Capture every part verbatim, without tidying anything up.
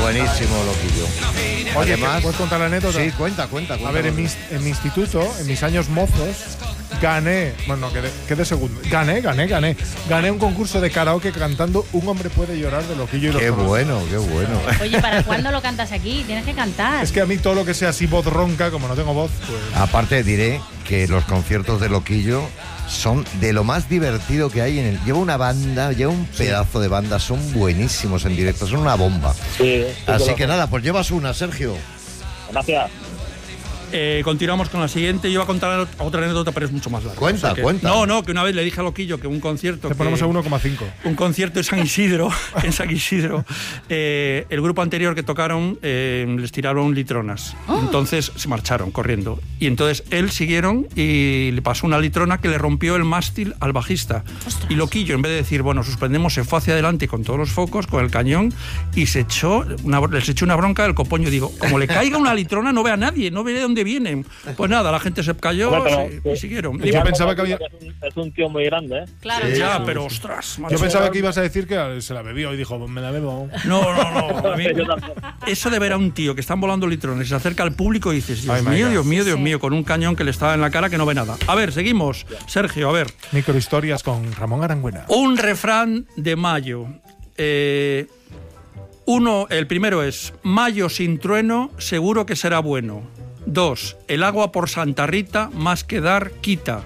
Buenísimo, Loquillo. Oye, Además, ¿puedes contar la anécdota? Sí, cuenta, cuenta. cuenta A ver, en mi, en mi instituto, en mis años mozos, gané, bueno, quedé, quedé segundo. Gané, gané, gané. Gané un concurso de karaoke cantando Un hombre puede llorar de Loquillo y los Qué Zorros. bueno, qué bueno. Oye, ¿para cuándo lo cantas aquí? Tienes que cantar. Es que a mí todo lo que sea así voz ronca, como no tengo voz, pues… Aparte diré que los conciertos de Loquillo son de lo más divertido que hay en el… Lleva una banda, lleva un pedazo de banda, son buenísimos en directo, son una bomba. Sí, Así que nada, pues llevas una, Sergio. Gracias. Eh, continuamos con la siguiente. Yo iba a contar otra anécdota, pero es mucho más larga. Cuenta, O sea que, cuenta. No, no, que una vez le dije a Loquillo que un concierto. Te que, ponemos a uno coma cinco. Un concierto en San Isidro, en San Isidro, eh, el grupo anterior que tocaron eh, les tiraron litronas. Oh. Entonces se marcharon corriendo. Y entonces él siguieron y le pasó una litrona que le rompió el mástil al bajista. Ostras. Y Loquillo, en vez de decir, bueno, suspendemos, se fue hacia adelante con todos los focos, con el cañón, y se echó una, les echó una bronca del copoño. Digo, como le caiga una litrona, no ve a nadie, no ve de dónde vienen. Pues nada, la gente se cayó Hombre, pero, y, y siguieron. Yo pensaba que había… Es un, es un tío muy grande, ¿eh? Claro, Ya, claro. pero ostras, macho. Yo pensaba que ibas a decir que se la bebió y dijo, me la bebo. No, no, no. A mí- Yo también. eso de ver a un tío que están volando litrones y se acerca al público y dices, Dios Ay, my mío, God. Dios mío, Dios Sí. mío, con un cañón que le está en la cara que no ve nada. A ver, seguimos. Sergio, a ver. Microhistorias con Ramón Arangüena. Un refrán de mayo. Eh, uno, el primero es, mayo sin trueno, seguro que será bueno. Dos, el agua por Santa Rita, más que dar, quita.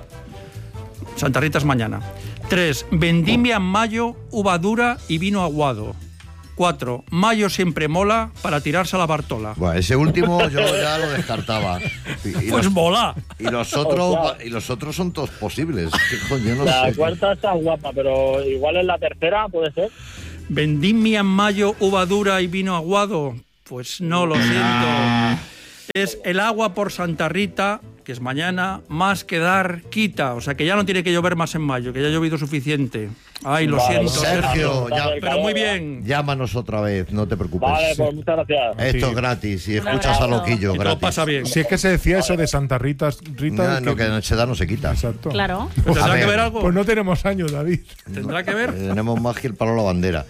Santa Rita es mañana. Tres, vendimia en mayo, uva dura y vino aguado. Cuatro, mayo siempre mola para tirarse a la Bartola. Bueno, ese último yo ya lo descartaba. Y, y Pues los, mola. y los otros Hostia. y los otros son todos posibles. Hijo, yo no La sé. cuarta está guapa, pero igual es la tercera, puede ser. Vendimia en mayo, uva dura y vino aguado. Pues no, lo siento. Es el agua por Santa Rita, que es mañana, más que dar, quita. O sea, que ya no tiene que llover más en mayo, que ya ha llovido suficiente. Ay, lo Vale, siento, Sergio, Sergio. ya- Pero muy bien. Llámanos otra vez, no te preocupes. Vale, pues muchas gracias. Esto Sí. es gratis. Y Un escuchas a abrazo. Loquillo, Y todo gratis. pasa bien. Si es que se decía eso de Santa Rita, Rita No, no, que se da, no se quita. Exacto. Claro. ¿Pero ¿Tendrá A que ver, ver algo? Pues no tenemos años, David. ¿Tendrá que ver? Tenemos más que el palo a la bandera.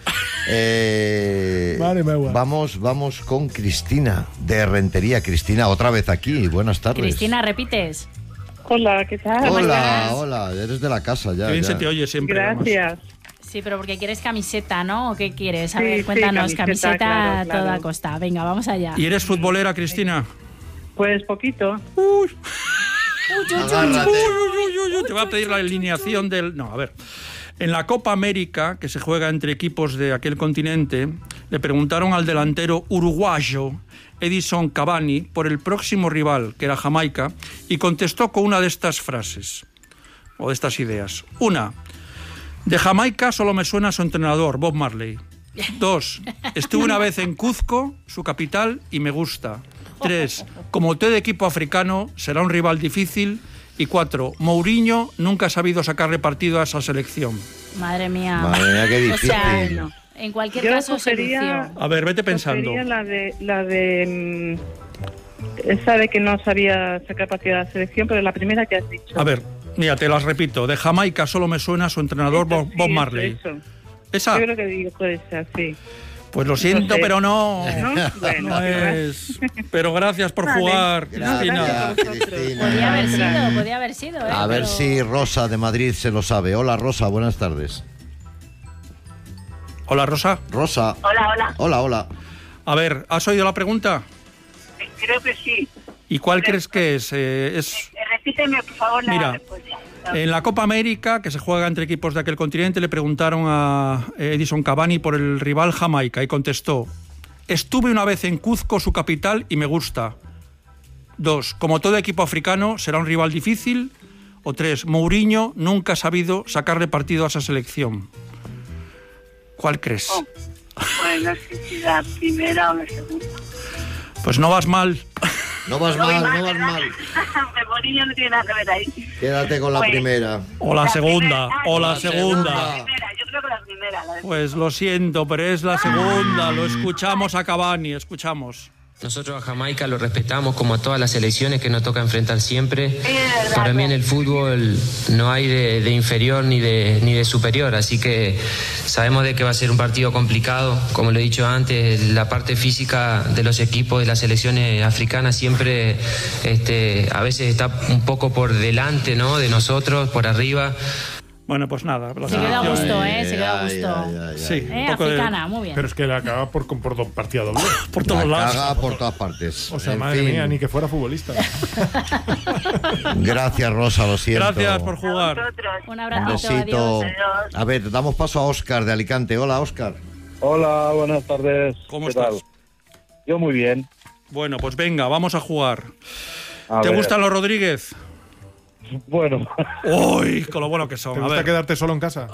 Eh, Vale, me voy. vamos, vamos con Cristina, de Rentería. Cristina, otra vez aquí. Buenas tardes. Cristina, ¿repites? Hola, ¿qué tal? Hola, hola, eres de la casa ya. Qué bien ya. se te oye siempre. vamos. Gracias. Sí, pero porque quieres camiseta, ¿no? ¿O qué quieres? A Sí, ver, sí, cuéntanos, camiseta, camiseta, claro, a claro. toda costa. Venga, vamos allá. ¿Y eres futbolera, Cristina? Pues poquito. Agárrate. Uy, uy, uy, uy, te voy a pedir la alineación del... No, a ver. En la Copa América, que se juega entre equipos de aquel continente, le preguntaron al delantero uruguayo Edison Cavani por el próximo rival, que era Jamaica, y contestó con una de estas frases, o de estas ideas. Una, de Jamaica solo me suena su entrenador, Bob Marley. Dos, estuve una vez en Cuzco, su capital, y me gusta. Tres, como todo equipo africano, será un rival difícil. Y cuatro, Mourinho nunca ha sabido sacarle partido a esa selección. Madre mía. Madre mía, qué O difícil. sea, no. En cualquier Yo caso, cogería- solución. A ver, vete pensando. Sería la de, la de mm, esa de que no sabía sacar partido de la selección, pero la primera que has dicho. A ver, mira, te las repito. De Jamaica solo me suena su entrenador Eso, Bob, sí, Bob eso, Marley. eso. ¿Esa? Yo creo que digo puede ser, sí. Pues lo siento, No sé. pero no. ¿No? Bueno, No es. Pero gracias por Vale. jugar, Gracias, Cristina. Gracias. Cristina. Podía haber Gracias. sido, podía haber sido, ¿eh? A ver Pero- si Rosa de Madrid se lo sabe. Hola, Rosa, buenas tardes. Hola, Rosa. Rosa. Hola, hola. Hola, hola. A ver, ¿has oído la pregunta? Creo que sí. ¿Y cuál crees que es? Eh, es Eh, Repíteme, por favor, la Mira, respuesta. en la Copa América, que se juega entre equipos de aquel continente, le preguntaron a Edison Cavani por el rival Jamaica y contestó: estuve una vez en Cuzco, su capital, y me gusta. Dos, como todo equipo africano, será un rival difícil. O tres, Mourinho nunca ha sabido sacarle partido a esa selección. ¿Cuál crees? Oh. Pues no sé si la primera o la segunda. Pues no vas mal. No vas No voy mal, mal, no vas ¿verdad? mal. Mourinho no tiene nada que ver ahí. Quédate con la Pues- primera. O la segunda, primera. o la La segunda. segunda. La primera, yo creo que la primera. La de- Pues lo siento, pero es la segunda. Lo escuchamos a Cavani, escuchamos. Nosotros a Jamaica lo respetamos como a todas las selecciones que nos toca enfrentar siempre. Para mí en el fútbol no hay de, de inferior ni de, ni de superior, así que sabemos de que va a ser un partido complicado. Como lo he dicho antes, la parte física de los equipos de las selecciones africanas siempre este, a veces está un poco por delante, ¿no?, de nosotros, por arriba. Bueno, pues nada. Se queda a gusto, ¿eh? Se queda a gusto. Sí, ¿Eh? un poco de- Africana, muy bien. Pero es que la caga por, por do- partida doble. por todos La lados. caga por todas partes. O sea, En madre fin. mía, ni que fuera futbolista. Gracias, Rosa, lo siento. Gracias por jugar. Nosotros. Un Un abracito, besito. adiós. A ver, damos paso a Óscar de Alicante. Hola, Óscar. Hola, buenas tardes. ¿Cómo ¿Qué estás? tal? Yo muy bien. Bueno, pues venga, vamos a jugar. A ¿Te ver. gustan los Rodríguez? Bueno, Uy, con lo bueno que son. ¿Te A gusta ver. quedarte solo en casa?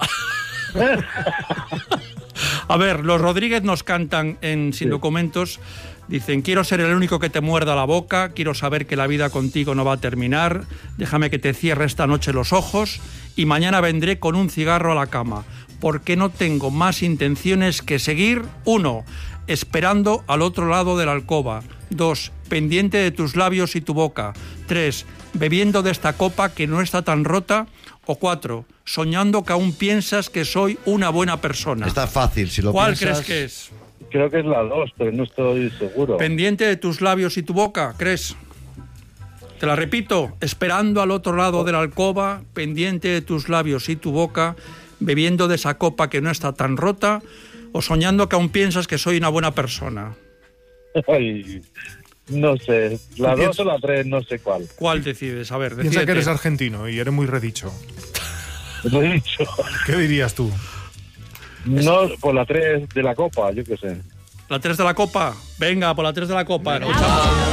A ver, los Rodríguez nos cantan en Sin Documentos. Dicen, quiero ser el único que te muerda la boca, quiero saber que la vida contigo no va a terminar, déjame que te cierre esta noche los ojos y mañana vendré con un cigarro a la cama, porque no tengo más intenciones que seguir, uno, esperando al otro lado de la alcoba, dos, pendiente de tus labios y tu boca, tres, bebiendo de esta copa que no está tan rota, o cuatro, soñando que aún piensas que soy una buena persona. Está fácil, si lo ¿Cuál piensas. crees que es? creo que es la dos, pero no estoy seguro. Pendiente de tus labios y tu boca, ¿crees? Te la repito, esperando al otro lado de la alcoba, pendiente de tus labios y tu boca, bebiendo de esa copa que no está tan rota, o soñando que aún piensas que soy una buena persona. Ay, no sé, la Piensa- dos o la tres, no sé cuál. ¿Cuál decides? A ver, Piensa decídete. que eres argentino y eres muy redicho. Lo he dicho. ¿Qué dirías tú? No, por la tres de la copa, yo qué sé. ¿La tres de la copa? Venga, por la tres de la copa. Bravo. Escuchamos.